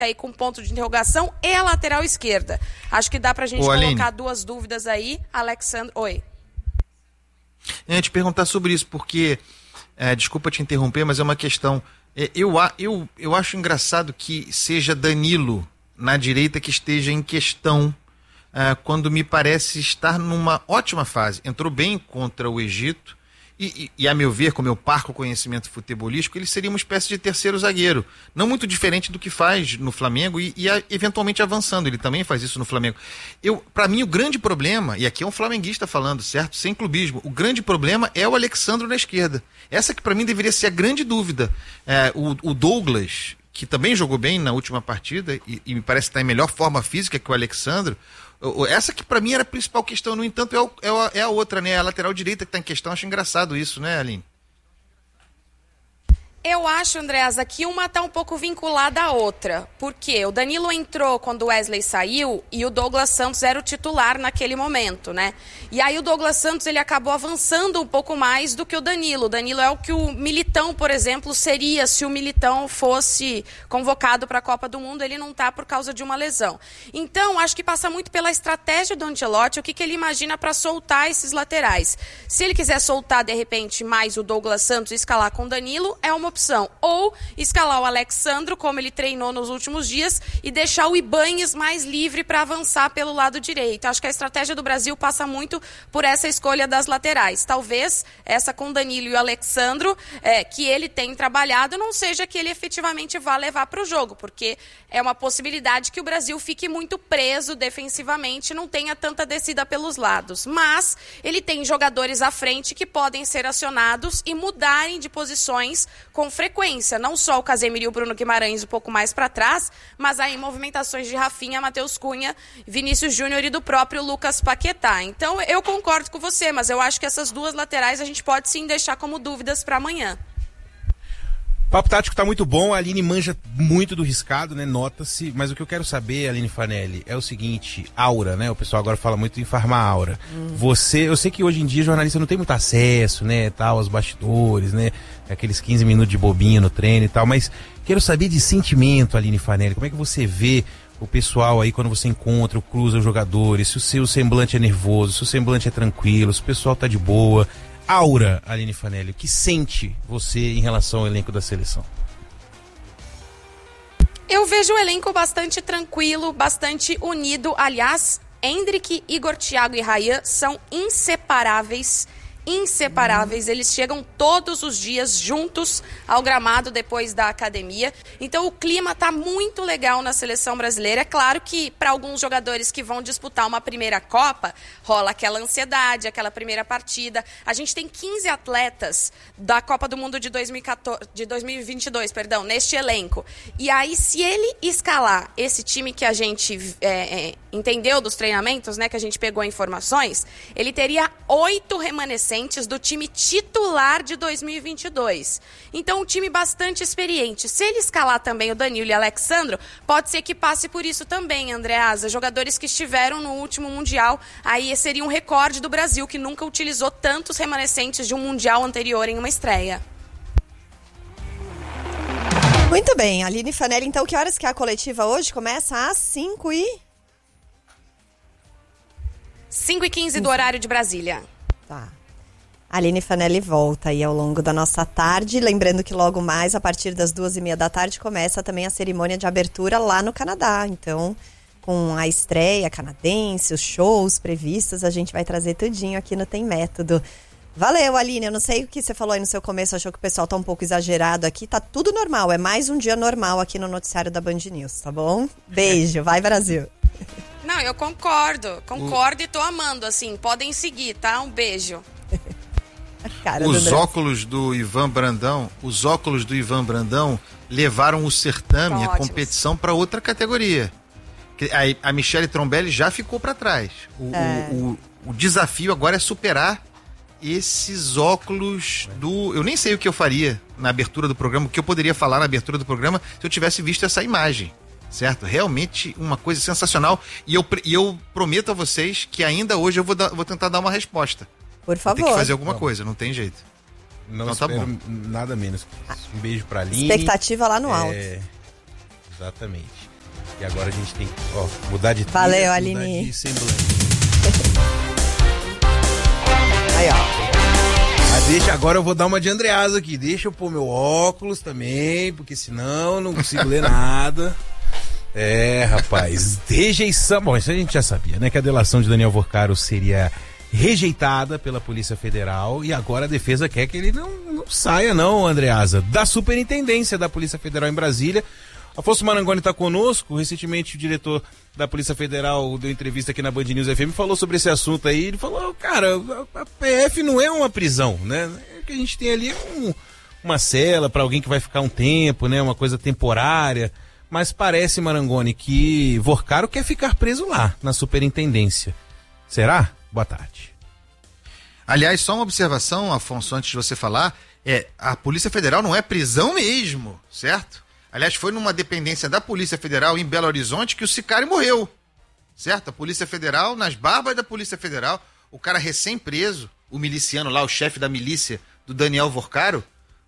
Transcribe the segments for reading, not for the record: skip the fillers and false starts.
aí com ponto de interrogação, e a lateral esquerda. Acho que dá pra gente colocar duas dúvidas aí. Alexandre, oi. Eu ia te perguntar sobre isso, porque, desculpa te interromper, mas é uma questão. Eu acho engraçado que seja Danilo na direita que esteja em questão, quando me parece estar numa ótima fase. Entrou bem contra o Egito, e a meu ver, com o meu parco conhecimento futebolístico, ele seria uma espécie de terceiro zagueiro. Não muito diferente do que faz no Flamengo e eventualmente avançando. Ele também faz isso no Flamengo. Para mim, o grande problema, e aqui é um flamenguista falando, certo? Sem clubismo, o grande problema é o Alex Sandro na esquerda. Essa que para mim deveria ser a grande dúvida. O Douglas, que também jogou bem na última partida e me parece estar em melhor forma física que o Alex Sandro. Essa que pra mim era a principal questão, no entanto é a outra, né? A lateral direita que tá em questão. Acho engraçado isso, né, Aline? Eu acho, Andreasa, que uma tá um pouco vinculada à outra. Porque o Danilo entrou quando o Wesley saiu e o Douglas Santos era o titular naquele momento, né? E aí o Douglas Santos, ele acabou avançando um pouco mais do que o Danilo. O Danilo é o que o Militão, por exemplo, seria se o Militão fosse convocado para a Copa do Mundo. Ele não tá por causa de uma lesão. Então, acho que passa muito pela estratégia do Ancelotti, o que ele imagina para soltar esses laterais. Se ele quiser soltar, de repente, mais o Douglas Santos e escalar com o Danilo, é uma opção. Ou escalar o Alex Sandro, como ele treinou nos últimos dias, e deixar o Ibañez mais livre para avançar pelo lado direito. Acho que a estratégia do Brasil passa muito por essa escolha das laterais. Talvez essa com o Danilo e o Alex Sandro, que ele tem trabalhado, não seja que ele efetivamente vá levar para o jogo, porque é uma possibilidade que o Brasil fique muito preso defensivamente, não tenha tanta descida pelos lados. Mas ele tem jogadores à frente que podem ser acionados e mudarem de posições com frequência, não só o Casemiro e o Bruno Guimarães um pouco mais para trás, mas aí movimentações de Rafinha, Matheus Cunha, Vinícius Júnior e do próprio Lucas Paquetá. Então eu concordo com você, mas eu acho que essas duas laterais a gente pode sim deixar como dúvidas para amanhã. O papo tático tá muito bom, a Aline manja muito do riscado, né, nota-se, mas o que eu quero saber, Aline Fanelli, é o seguinte, aura, né, o pessoal agora fala muito em farmar aura. Eu sei que hoje em dia jornalista não tem muito acesso, né, tal, aos bastidores, né, aqueles 15 minutos de bobinha no treino e tal, mas quero saber de sentimento, Aline Fanelli, como é que você vê o pessoal aí quando você encontra, cruza os jogadores, se o seu semblante é nervoso, se o semblante é tranquilo, se o pessoal tá de boa. Aura, Aline Fanelli, o que sente você em relação ao elenco da seleção? Eu vejo o elenco bastante tranquilo, bastante unido. Aliás, Endrick, Igor, Thiago e Rayan são inseparáveis. Eles chegam todos os dias juntos ao gramado depois da academia. Então o clima tá muito legal na seleção brasileira. É claro que para alguns jogadores que vão disputar uma primeira Copa, rola aquela ansiedade, aquela primeira partida. A gente tem 15 atletas da Copa do Mundo de 2022, neste elenco. E aí, se ele escalar esse time que a gente entendeu dos treinamentos, né, que a gente pegou informações, ele teria 8 remanescentes do time titular de 2022. Então, um time bastante experiente. Se ele escalar também o Danilo e o Alex Sandro, pode ser que passe por isso também, Andreasa. Jogadores que estiveram no último Mundial, aí seria um recorde do Brasil, que nunca utilizou tantos remanescentes de um Mundial anterior em uma estreia. Muito bem, Aline Fanelli, então que horas que é a coletiva hoje? Começa às 5h15 do horário de Brasília. Tá. A Aline Fanelli volta aí ao longo da nossa tarde. Lembrando que logo mais, a partir das 2h30 da tarde, começa também a cerimônia de abertura lá no Canadá. Então, com a estreia canadense, os shows previstos, a gente vai trazer tudinho aqui no Tem Método. Valeu, Aline. Eu não sei o que você falou aí no seu começo, achou que o pessoal tá um pouco exagerado aqui. Tá tudo normal, é mais um dia normal aqui no noticiário da Band News, tá bom? Beijo, vai Brasil. Não, eu concordo e tô amando, assim, podem seguir, tá? Um beijo. Os óculos do Ivan Brandão levaram o certame, a competição, para outra categoria. A Michele Trombelli já ficou para trás. O desafio agora é superar esses óculos do... Eu nem sei o que eu faria na abertura do programa, o que eu poderia falar na abertura do programa se eu tivesse visto essa imagem, certo? Realmente uma coisa sensacional. E eu prometo a vocês que ainda hoje eu vou tentar dar uma resposta. Por favor. Tem que fazer alguma coisa, não tem jeito. Não então, espero tá bom. Nada menos. Um beijo pra Aline. Expectativa lá no alto. Exatamente. E agora a gente tem que mudar de trilha, Valeu, mudar Aline. de semblante. Aí, ó. Mas deixa, agora eu vou dar uma de Andreasa aqui. Deixa eu pôr meu óculos também, porque senão eu não consigo ler nada. Rapaz, rejeição. Bom, isso a gente já sabia, né? Que a delação de Daniel Vorcaro seria rejeitada pela Polícia Federal e agora a defesa quer que ele não saia, não, Andreasa, da superintendência da Polícia Federal em Brasília. Afonso Marangoni está conosco. Recentemente o diretor da Polícia Federal deu entrevista aqui na Band News FM, falou sobre esse assunto aí. Ele falou, cara, a PF não é uma prisão, né? O que a gente tem ali é uma cela para alguém que vai ficar um tempo, né? Uma coisa temporária. Mas parece, Marangoni, que Vorcaro quer ficar preso lá, na superintendência. Será? Boa tarde. Aliás, só uma observação, Afonso, antes de você falar, a Polícia Federal não é prisão mesmo, certo? Aliás, foi numa dependência da Polícia Federal em Belo Horizonte que o sicário morreu, certo? A Polícia Federal, nas barbas da Polícia Federal, o cara recém-preso, o miliciano lá, o chefe da milícia do Daniel Vorcaro,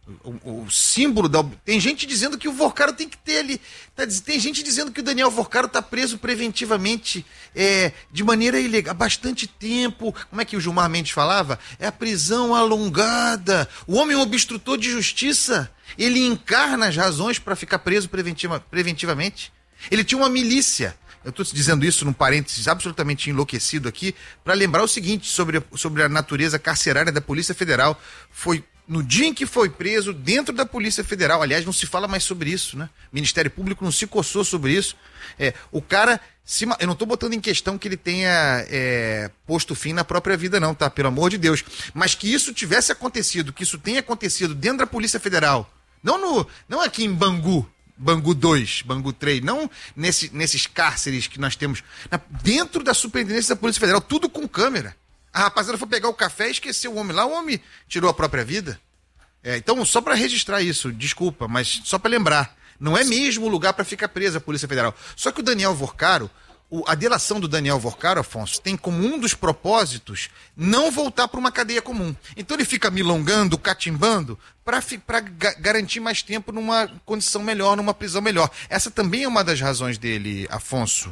o símbolo da... Tem gente dizendo que o Vorcaro tem que ter ali... Tem gente dizendo que o Daniel Vorcaro está preso preventivamente de maneira ilegal há bastante tempo. Como é que o Gilmar Mendes falava? É a prisão alongada. O homem é um obstrutor de justiça. Ele encarna as razões para ficar preso preventivamente. Ele tinha uma milícia. Eu estou dizendo isso num parênteses absolutamente enlouquecido aqui, para lembrar o seguinte sobre a natureza carcerária da Polícia Federal. Foi no dia em que foi preso, dentro da Polícia Federal, aliás, não se fala mais sobre isso, né? O Ministério Público não se coçou sobre isso. O cara, eu não estou botando em questão que ele tenha posto fim na própria vida, não, tá? Pelo amor de Deus. Mas que isso tivesse acontecido, que isso tenha acontecido dentro da Polícia Federal, não aqui em Bangu 2, Bangu 3, não nesses cárceres que nós temos, dentro da Superintendência da Polícia Federal, tudo com câmera. A rapaziada foi pegar o café e esqueceu o homem lá, o homem tirou a própria vida. Então, só para registrar isso, desculpa, mas só para lembrar, não é mesmo o lugar para ficar presa a Polícia Federal. Só que o Daniel Vorcaro, a delação do Daniel Vorcaro, Afonso, tem como um dos propósitos não voltar para uma cadeia comum. Então ele fica milongando, catimbando, para garantir mais tempo numa condição melhor, numa prisão melhor. Essa também é uma das razões dele, Afonso.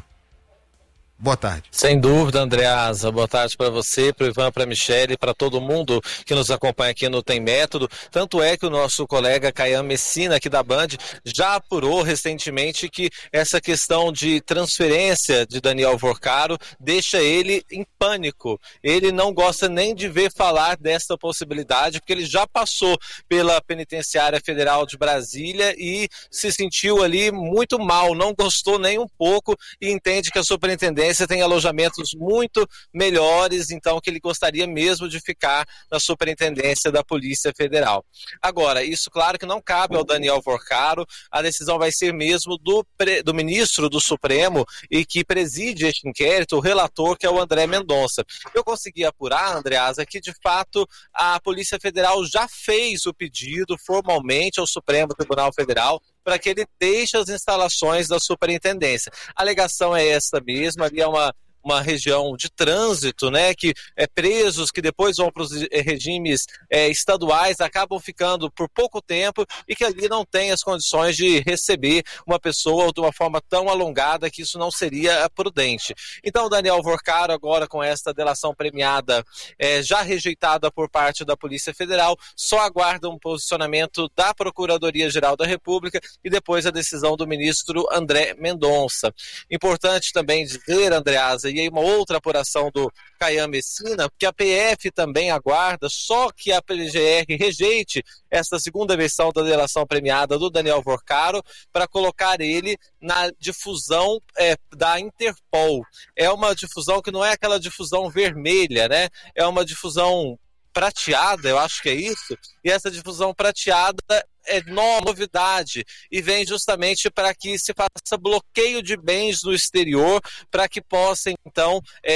Boa tarde. Sem dúvida, Andreasa. Boa tarde para você, para o Ivan, para a Michele, para todo mundo que nos acompanha aqui no Tem Método. Tanto é que o nosso colega Caian Messina, aqui da Band, já apurou recentemente que essa questão de transferência de Daniel Vorcaro deixa ele em pânico. Ele não gosta nem de ver falar dessa possibilidade, porque ele já passou pela Penitenciária Federal de Brasília e se sentiu ali muito mal, não gostou nem um pouco e entende que a superintendência tem alojamentos muito melhores, então que ele gostaria mesmo de ficar na superintendência da Polícia Federal. Agora, isso claro que não cabe ao Daniel Vorcaro, a decisão vai ser mesmo do ministro do Supremo e que preside este inquérito, o relator, que é o André Mendonça. Eu consegui apurar, Andreasa, que de fato a Polícia Federal já fez o pedido formalmente ao Supremo Tribunal Federal para que ele deixe as instalações da superintendência. A alegação é essa mesma, ali é uma região de trânsito, né, que presos que depois vão para os regimes estaduais acabam ficando por pouco tempo e que ali não tem as condições de receber uma pessoa de uma forma tão alongada que isso não seria prudente. Então o Daniel Vorcaro agora com esta delação premiada já rejeitada por parte da Polícia Federal, só aguarda um posicionamento da Procuradoria-Geral da República e depois a decisão do ministro André Mendonça. Importante também dizer, Andreasa, e aí uma outra apuração do Caian Messina, que a PF também aguarda, só que a PGR rejeite esta segunda versão da delação premiada do Daniel Vorcaro para colocar ele na difusão da Interpol. É uma difusão que não é aquela difusão vermelha, né? É uma difusão prateada, eu acho que é isso, e essa difusão prateada é novidade e vem justamente para que se faça bloqueio de bens do exterior, para que possa então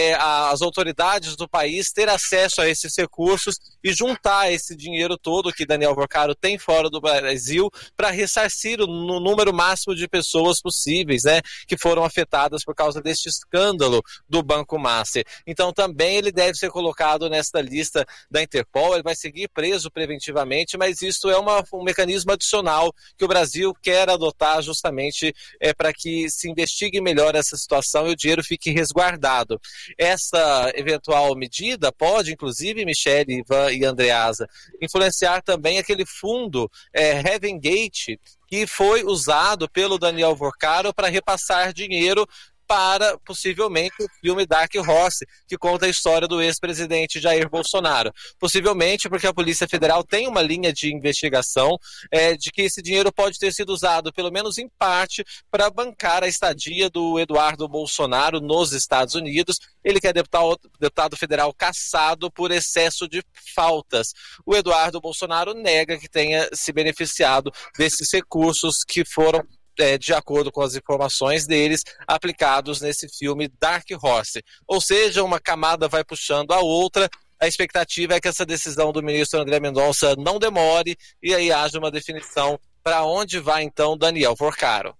as autoridades do país ter acesso a esses recursos e juntar esse dinheiro todo que Daniel Vorcaro tem fora do Brasil para ressarcir no número máximo de pessoas possíveis, né, que foram afetadas por causa deste escândalo do Banco Master. Então também ele deve ser colocado nesta lista da Interpol, ele vai seguir preso preventivamente, mas isso é um mecanismo mecanismo adicional que o Brasil quer adotar justamente para que se investigue melhor essa situação e o dinheiro fique resguardado. Essa eventual medida pode, inclusive, Michele, Ivan e Andreasa, influenciar também aquele fundo Heaven Gate, que foi usado pelo Daniel Vorcaro para repassar dinheiro para, possivelmente, o filme Dark Horse, que conta a história do ex-presidente Jair Bolsonaro. Possivelmente porque a Polícia Federal tem uma linha de investigação de que esse dinheiro pode ter sido usado, pelo menos em parte, para bancar a estadia do Eduardo Bolsonaro nos Estados Unidos. Ele que é deputado federal cassado por excesso de faltas. O Eduardo Bolsonaro nega que tenha se beneficiado desses recursos que foram, de acordo com as informações deles, aplicados nesse filme Dark Horse. Ou seja, uma camada vai puxando a outra. A expectativa é que essa decisão do ministro André Mendonça não demore e aí haja uma definição para onde vai então Daniel Vorcaro.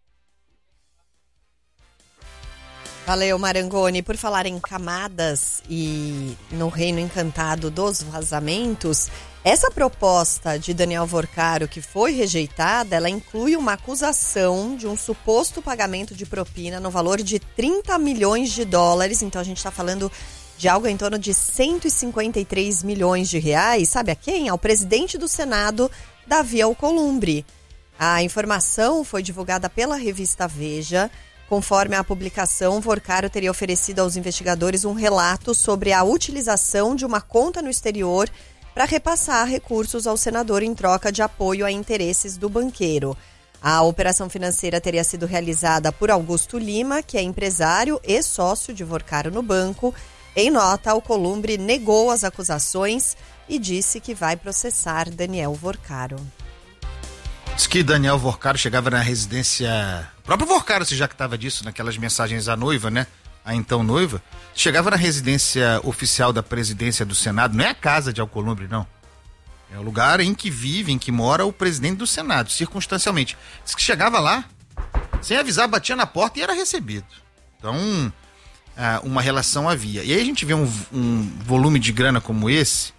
Valeu, Marangoni. Por falar em camadas e no reino encantado dos vazamentos, essa proposta de Daniel Vorcaro que foi rejeitada, ela inclui uma acusação de um suposto pagamento de propina no valor de 30 milhões de dólares. Então a gente está falando de algo em torno de 153 milhões de reais. Sabe a quem? Ao presidente do Senado, Davi Alcolumbre. A informação foi divulgada pela revista Veja. Conforme a publicação, Vorcaro teria oferecido aos investigadores um relato sobre a utilização de uma conta no exterior para repassar recursos ao senador em troca de apoio a interesses do banqueiro. A operação financeira teria sido realizada por Augusto Lima, que é empresário e sócio de Vorcaro no banco. Em nota, Alcolumbre negou as acusações e disse que vai processar Daniel Vorcaro. Diz que Daniel Vorcaro chegava na residência... O próprio Vorcaro, se já que estava disso, naquelas mensagens à noiva, né? A então noiva. Chegava na residência oficial da presidência do Senado. Não é a casa de Alcolumbre, não. É o lugar em que vive, em que mora o presidente do Senado, circunstancialmente. Diz que chegava lá, sem avisar, batia na porta e era recebido. Então, uma relação havia. E aí a gente vê um volume de grana como esse...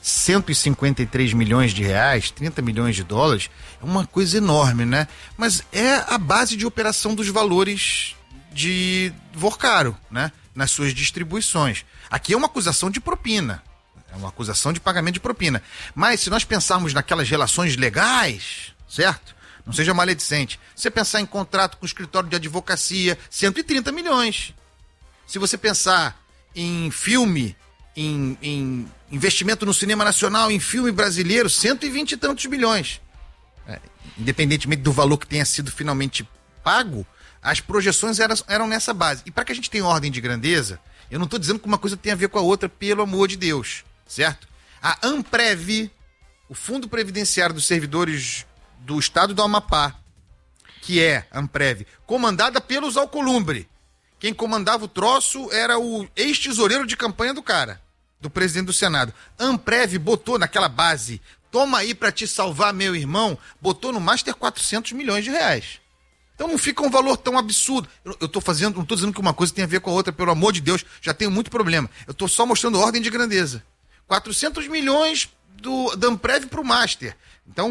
153 milhões de reais, 30 milhões de dólares, é uma coisa enorme, né? Mas é a base de operação dos valores de Vorcaro, né? Nas suas distribuições. Aqui é uma acusação de propina, é uma acusação de pagamento de propina. Mas se nós pensarmos naquelas relações legais, certo? Não seja maledicente. Se você pensar em contrato com o escritório de advocacia, 130 milhões. Se você pensar em filme, em investimento no cinema nacional, em filme brasileiro, 120 e tantos milhões. Independentemente do valor que tenha sido finalmente pago, as projeções eram nessa base. E para que a gente tenha ordem de grandeza, eu não estou dizendo que uma coisa tem a ver com a outra, pelo amor de Deus, certo? A Amprev, o Fundo Previdenciário dos Servidores do Estado do Amapá, que é a Amprev, comandada pelos Alcolumbre. Quem comandava o troço era o ex-tesoureiro de campanha do cara, do presidente do Senado. Amprev botou naquela base, toma aí pra te salvar, meu irmão, botou no Master 400 milhões de reais. Então não fica um valor tão absurdo. Eu tô fazendo, não tô dizendo que uma coisa tem a ver com a outra, pelo amor de Deus, já tenho muito problema. Eu tô só mostrando ordem de grandeza. 400 milhões da Amprev pro Master. Então,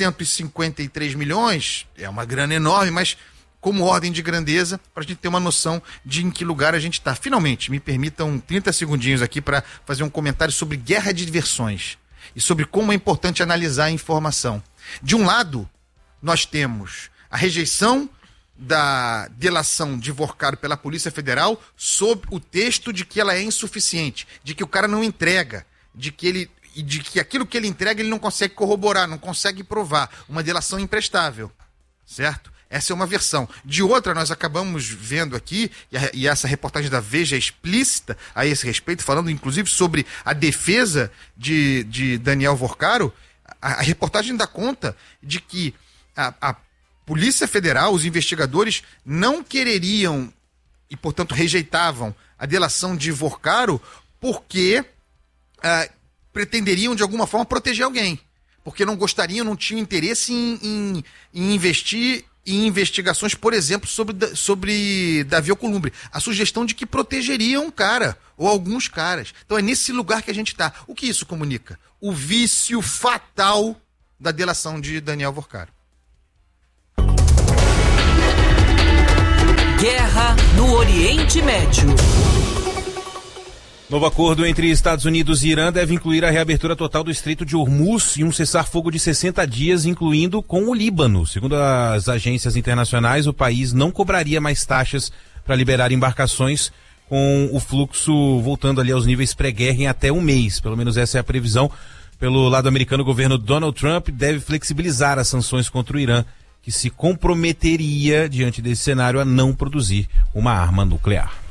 153 milhões é uma grana enorme, mas como ordem de grandeza, para a gente ter uma noção de em que lugar a gente está. Finalmente, me permitam 30 segundinhos aqui para fazer um comentário sobre guerra de versões e sobre como é importante analisar a informação. De um lado, nós temos a rejeição da delação de Vorcaro pela Polícia Federal sob o texto de que ela é insuficiente, de que o cara não entrega, de que aquilo que ele entrega ele não consegue corroborar, não consegue provar, uma delação imprestável, certo? Essa é uma versão. De outra, nós acabamos vendo aqui, e essa reportagem da Veja é explícita a esse respeito, falando inclusive sobre a defesa de Daniel Vorcaro. A reportagem dá conta de que a Polícia Federal, os investigadores, não quereriam e, portanto, rejeitavam a delação de Vorcaro porque pretenderiam, de alguma forma, proteger alguém. Porque não gostariam, não tinham interesse em investir em investigações, por exemplo, sobre Davi Alcolumbre. A sugestão de que protegeriam um cara, ou alguns caras. Então é nesse lugar que a gente está. O que isso comunica? O vício fatal da delação de Daniel Vorcaro. Guerra no Oriente Médio. Novo acordo entre Estados Unidos e Irã deve incluir a reabertura total do Estreito de Hormuz e um cessar-fogo de 60 dias, incluindo com o Líbano. Segundo as agências internacionais, o país não cobraria mais taxas para liberar embarcações, com o fluxo voltando ali aos níveis pré-guerra em até um mês. Pelo menos essa é a previsão. Pelo lado americano, o governo Donald Trump deve flexibilizar as sanções contra o Irã, que se comprometeria, diante desse cenário, a não produzir uma arma nuclear.